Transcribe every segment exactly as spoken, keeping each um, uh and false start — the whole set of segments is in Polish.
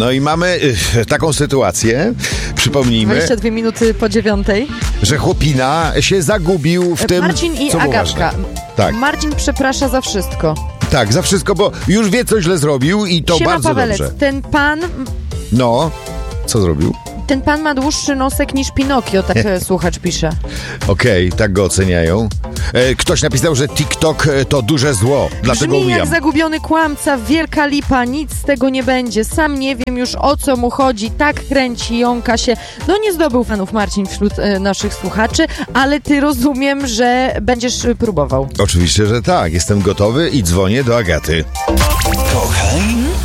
No i mamy y, taką sytuację, przypomnijmy, dwadzieścia dwie minuty po dziewiątej, że chłopina się zagubił w tym, Marcin i co było Agatka. ważne. Tak. Marcin przeprasza za wszystko. Tak, za wszystko, bo już wie, co źle zrobił i to Siema, bardzo Pawelec, dobrze. ten pan... No, co zrobił? Ten pan ma dłuższy nosek niż Pinokio, tak słuchacz pisze. Okej, okay, tak go oceniają. E, ktoś napisał, że TikTok to duże zło, dlatego Brzmi umijam. jak zagubiony kłamca, wielka lipa, nic z tego nie będzie. Sam nie wiem już, o co mu chodzi, tak kręci, jąka się. No nie zdobył fanów Marcin wśród e, naszych słuchaczy, ale ty rozumiem, że będziesz e, próbował. Oczywiście, że tak. Jestem gotowy i dzwonię do Agaty. Kochaj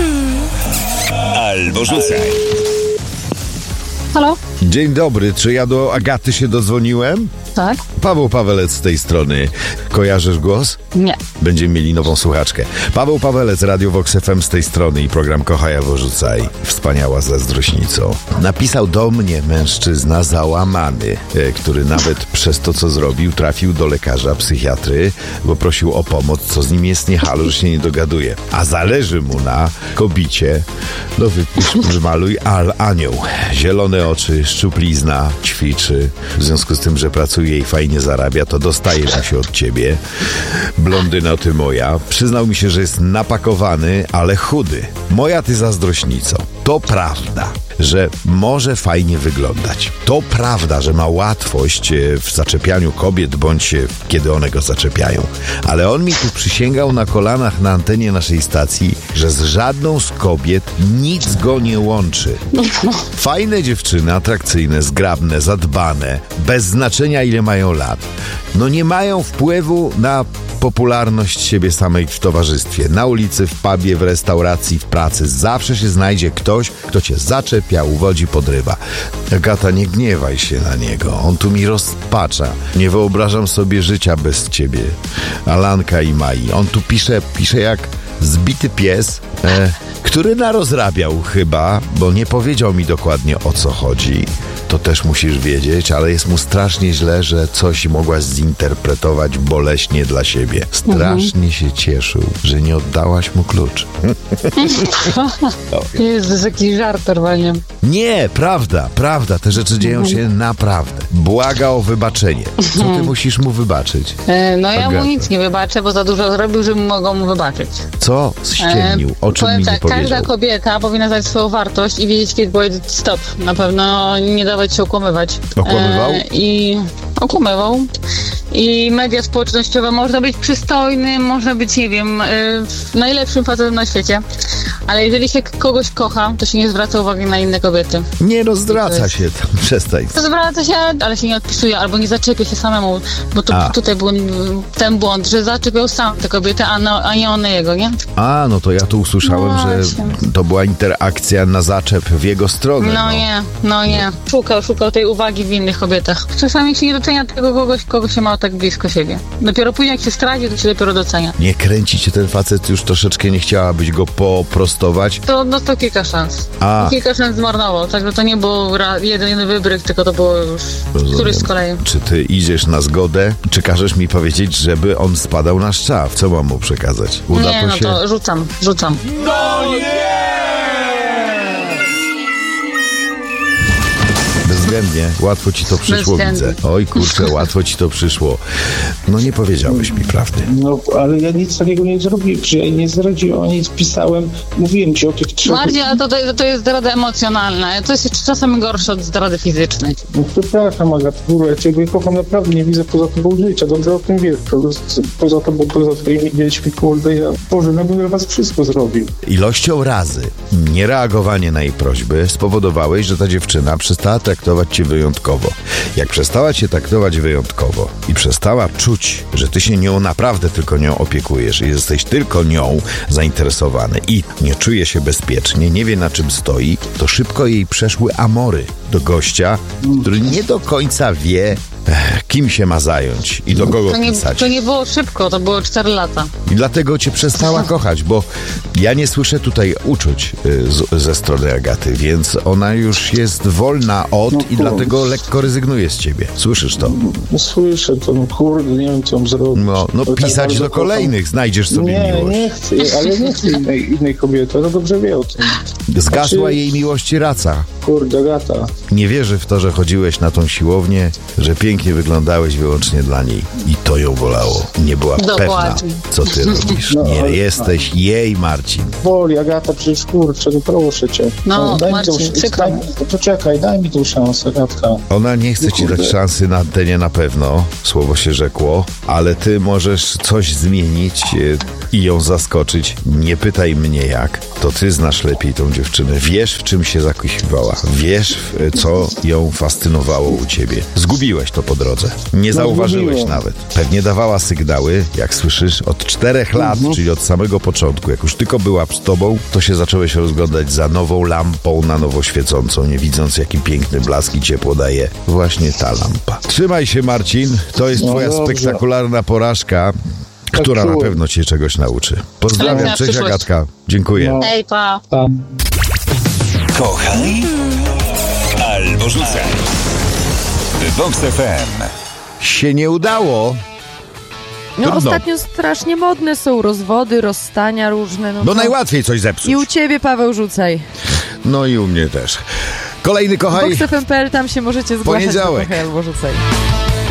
albo rzucaj. Halo? Dzień dobry, czy ja do Agaty się dodzwoniłem? Tak? Paweł Pawelec z tej strony. Kojarzysz głos? Nie. Będziemy mieli nową słuchaczkę. Paweł Pawelec, Radio Vox F M z tej strony i program Kochaj albo rzucaj. Wspaniała zazdrośnico. Napisał do mnie mężczyzna załamany, e, który nawet przez to, co zrobił, trafił do lekarza, psychiatry, bo prosił o pomoc, co z nim jest nie halo, że się nie dogaduje. A zależy mu na kobicie. No wypisz, żmaluj, al anioł. Zielone oczy, szczuplizna, ćwiczy. W związku z tym, że pracuje i fajnie zarabia, to dostaje mu się od ciebie. Blondyna ty moja. Przyznał mi się, że jest napakowany, ale chudy. Moja ty zazdrośnico. To prawda, że może fajnie wyglądać. To prawda, że ma łatwość w zaczepianiu kobiet, bądź kiedy one go zaczepiają. Ale on mi tu przysięgał na kolanach na antenie naszej stacji, że z żadną z kobiet nic go nie łączy. Fajne dziewczyny, atrakcyjne, zgrabne, zadbane, bez znaczenia ile mają lat. No nie mają wpływu na popularność siebie samej w towarzystwie. Na ulicy, w pubie, w restauracji, w pracy. Zawsze się znajdzie ktoś, kto cię zaczepia, uwodzi, podrywa. Agata, nie gniewaj się na niego. On tu mi rozpacza. Nie wyobrażam sobie życia bez ciebie. Alanka i Mai. On tu pisze, pisze jak zbity pies, e, który narozrabiał chyba, bo nie powiedział mi dokładnie, o co chodzi. To też musisz wiedzieć, ale jest mu strasznie źle, że coś mogłaś zinterpretować boleśnie dla siebie. Strasznie mhm. się cieszył, że nie oddałaś mu klucz. Jest jakiś żart normalnie. Nie, prawda, prawda. Te rzeczy dzieją mhm. się naprawdę. Błaga o wybaczenie. Co ty musisz mu wybaczyć? E, no ja Agata. mu nic nie wybaczę, bo za dużo zrobił, że mogą mu wybaczyć. Co ściemnił? O czym Powiem mi tak, nie powiedział? każda kobieta powinna znać swoją wartość i wiedzieć, kiedy powiedzieć stop. Na pewno nie dawać się okłamywać. Okłamywał? E, I okłamywał. I media społecznościowe, można być przystojnym, można być, nie wiem, y, najlepszym facetem na świecie, ale jeżeli się kogoś kocha, to się nie zwraca uwagi na inne kobiety. Nie, no zwraca jest... się tam, przestań. To zwraca się, ale się nie odpisuje, albo nie zaczepia się samemu, bo to, tutaj był ten błąd, że zaczepiał sam tę kobietę, a, no, a nie one jego, nie? A, no to ja tu usłyszałem, no że to była interakcja na zaczep w jego stronę. No, no nie, no nie. Szukał, szukał tej uwagi w innych kobietach. Czasami się nie docenia tego kogoś, kogo się ma tak blisko siebie. Dopiero później, jak się straci, to się dopiero docenia. Nie kręci cię ten facet, już troszeczkę nie chciałabyś go poprostować? To dostał kilka szans. A. Kilka szans zmarnował, także to nie był jeden, jeden wybryk, tylko to było już Rozumiem. któryś z kolei. Czy ty idziesz na zgodę? Czy każesz mi powiedzieć, żeby on spadał na szczaw? Co mam mu przekazać? Uda nie, to no się? to rzucam, rzucam. No nie! Bezwzględnie. Łatwo ci to przyszło, widzę. Oj kurczę, łatwo ci to przyszło. No nie powiedziałeś mi prawdy. No, ale ja nic takiego nie zrobiłem, że ja nie zdradziłem, nic pisałem, mówiłem ci o tych trzech... Bardziej, ale to, to, to jest zdrada emocjonalna. To jest jeszcze czasem gorsze od zdrady fizycznej. No przepraszam, Agata, w ogóle ja ciebie kocham naprawdę, nie widzę poza tobą życia, dobrze o tym wiesz, poza tobą, poza twoimi dziećmi, kurde, ja, Boże, no bym was wszystko zrobił. Ilością razy niereagowanie na jej prośby spowodowałeś, że ta dziewczyna przestała traktować cię wyjątkowo. Jak przestała cię traktować wyjątkowo i przestała czuć, że ty się nią naprawdę tylko nią opiekujesz i jesteś tylko nią zainteresowany i nie czuje się bezpiecznie, nie wie na czym stoi, to szybko jej przeszły amory do gościa, który nie do końca wie, Ech, kim się ma zająć i do kogo To nie, pisać. to nie było szybko, to było cztery lata. I dlatego cię przestała kochać, bo ja nie słyszę tutaj uczuć y, z, ze strony Agaty, więc ona już jest wolna od No i kurde. dlatego lekko rezygnuje z ciebie. Słyszysz to? No słyszę to, no kurde, nie wiem, co mam zrobić. No, no Bo tak pisać bardzo do kocham. kolejnych, znajdziesz sobie Nie, miłość. nie chcę, ale nie chcę innej, innej kobiety, ona dobrze wie o tym. Zgasła Znaczy- jej miłości raca. Kurde, Agata. Nie wierzy w to, że chodziłeś na tą siłownię, że pięknie wyglądałeś wyłącznie dla niej. I to ją bolało. Nie była Dokładnie. pewna, co ty robisz. No, Nie ale- jesteś jej, Marcin. Boli, Agata, przecież kurczę, no proszę cię. No, daj Marcin, mi tą, przykro daj, mi. poczekaj, daj mi tą szansę, Agatka. Ona nie chce ci Kurde. dać szansy na antenie na pewno, słowo się rzekło, ale ty możesz coś zmienić e, i ją zaskoczyć. Nie pytaj mnie jak, to ty znasz lepiej tą dziewczynę. Wiesz, w czym się zakochiwała. Wiesz, w- co ją fascynowało u ciebie. Zgubiłeś to po drodze. Nie zauważyłeś zgubiłem. nawet. Pewnie dawała sygnały, jak słyszysz, od czterech lat, czyli od samego początku. Jak już tylko była z tobą, to się zacząłeś rozglądać za nową lampą na nowo świecącą, nie widząc, jaki piękny blask i ciepło daje właśnie ta lampa. Trzymaj się, Marcin. To jest No twoja dobrze. spektakularna porażka, która na czułem. pewno cię czegoś nauczy. Ale Pozdrawiam, na cześć przyszłość. Agatka. Dziękuję. No. Ej, pa. Tam. Kochaj albo rzucaj. Vox F M. Się nie udało. No Trudno. ostatnio strasznie modne są rozwody, rozstania różne. No Bo to- najłatwiej coś zepsuć. I u ciebie, Paweł, rzucaj. No i u mnie też. Kolejny kochaj. Vox F M kropka p l, tam się możecie zgłaszać do Poniedziałek. Kochaj albo rzucaj.